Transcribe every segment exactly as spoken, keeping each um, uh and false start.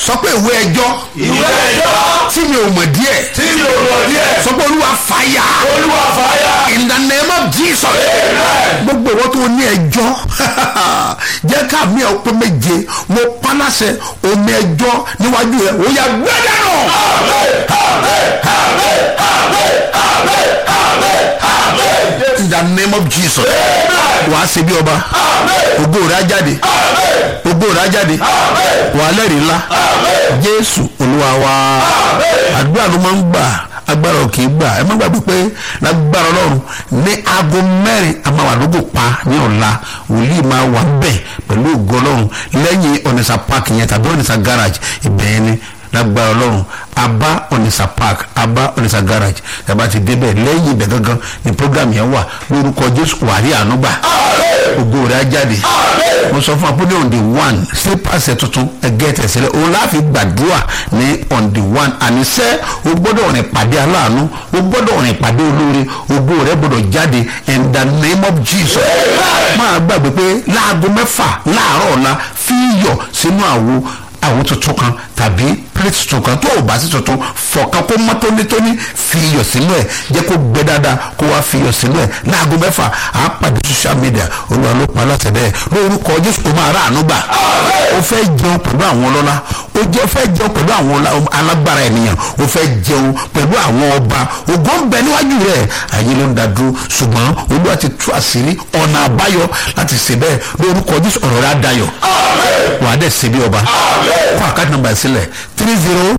sọ pé ìwé ẹjọ́ ìwé ẹjọ́ tí mi ò mọ̀ díẹ̀ tí mi ò mọ̀ díẹ̀ sọ pé olúwa fàyà olúwa fàyà in the name of Jesus. Amen. gbogbo ìwọ tó ní ẹjọ́ jẹ́ ká mi ò pé méje mo pálásẹ omi ẹjọ́ níwájú rẹ̀ ó yá gbẹ́dẹ̀ nù. In the name of Jesus. wàá ṣe bí ọba ògo rẹ̀ á jáde ògo rẹ̀ á jáde wàá lẹ́rìí ńlá Jésù Olúwa wa. àdúrà ló máa ń gbà agbára ò kì í gbà. ẹ má gbàgbé pé lágbára Ọlọ́run ní aago mẹ́rin amáwàlógò pa ní ọ̀la wòlíì máa wà bẹ́ẹ̀ pẹ̀lú ògo Ọlọ́run lẹ́yìn Onitsha park yẹn tàbí Onitsha garage ìbẹ̀yẹn ni lágbára Ọlọ́run abá Onitsha park abá Onitsha garage tàbá ti débẹ̀ lẹ́yìn ibẹ̀ gangan ni program yẹn wà lórúkọ Jésù wàrí ànúgbà ògo rẹ̀ á jáde. mo sọ fún apúlé on the one ṣé pàṣẹ tuntun ẹgẹ́ tẹ̀sílẹ̀ òun láàfin gbàdúrà ní on the one àníṣẹ́ o gbọ́dọ̀ rìn pàdé aláàánú o gbọ́dọ̀ rìn pàdé olóore ògo rẹ̀ gbọ́dọ̀ jáde in the name of Jesus. máa gbàgbé pé láago mẹ́fà láàárọ̀ ọ̀la fi iyọ̀ sínú àwo àwọn tuntun kan tàbí plate tuntun kan tó o bá sí tuntun fọ̀kan kó mọ́ tónítóní fi iyọ̀ sínú ẹ̀ jẹ́ kó gbẹ dáadáa kó wá fi iyọ̀ sínú ẹ̀ láago mẹ́fà á pàdé social media olúwa ló pa aláṣẹ bẹ́ẹ̀ lórúkọ Jésù kó máa ráàánú gbà. o fẹ́ jẹun pẹ̀lú àwọn ọlọ́lá o jẹ́ fẹ́ jẹun pẹ̀lú àwọn alágbára ènìyàn o fẹ́ jẹun pẹ̀lú àwọn ọba ògo ń bẹ níwájú rẹ̀ ayé ló ń da dúró ṣùgbọ́n olúwa ti tú àṣírí ọ̀nà àbáyọ láti ṣe bẹ́ẹ̀ lórúkọ Jésù ọ̀rọ̀ rẹ̀ á dayọ̀ wàá dẹ̀ ṣe bí ọba. fún àkáàtì nọ́mbà sílẹ̀ three zero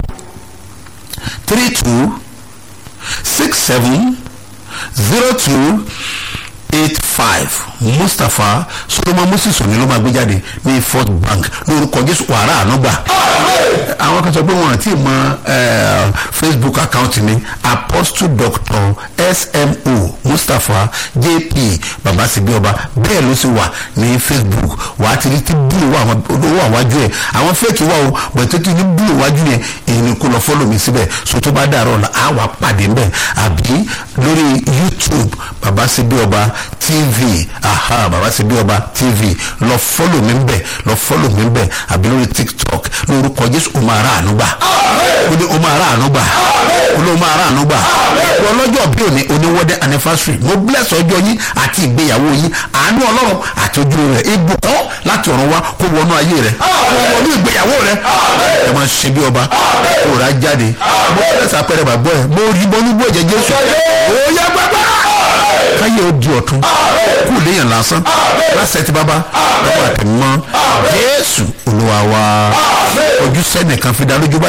three two six seven zero two eight five Mustapha Solomon Moses òní ló máa gbé jáde ní First Bank lórúkọ Jésù wàrà ànúgbà. àwọn kan sọ pé wọn àti mọ Facebook account ni Apostle Doctor S M O Mustapha J P Babasibioba bẹ́ẹ̀ ló sì wà ní Facebook wà á ti rí tí búlù wà olówó àwájú ẹ̀ àwọn fẹ́ẹ̀kì wà o bẹ̀rẹ̀ tó ti ní búlù wájú yẹn èyí ni kò lọ fọ́lọ̀ mi síbẹ̀ so tó bá dàrọ̀ ọ̀la á wà pàdé mbẹ̀ àbí lórí YouTube Babasibioba T V aha Babasibioba T V lọ fọ́lọ̀ mi mbẹ̀ lọ fọ́lọ̀ mi mbẹ̀ àbí lórí TikTok lórúkọ Jésù o máa rà àánú gbà o ní o máa rà àánú gbà o ní o máa rà àánú gbà ọlọ́jọ́ bí òní oníwọ́dẹ anniversary mo bless ọjọ́ yín àti ìgbéyàwó yín àánú Ọlọ́run àti ojú rẹ̀ ibùkún láti ọ̀run wá kó wọnú ayé rẹ̀ kó wọnú ìgbéyàwó rẹ̀ ẹ máa ṣe bí ọba kó rà jáde mo bless apẹrẹ bàbá ẹ mo rí bọ́ nígbó ẹ̀jẹ̀ Jésù ó yẹ gbàgbà káyé ó di ọ̀tún kú léèyàn lásán lásẹ̀ tí bàbá bàbá àtẹ̀mọ́ Jésù Olúwa wa ojú sẹ́nìkan fi dá lójú bá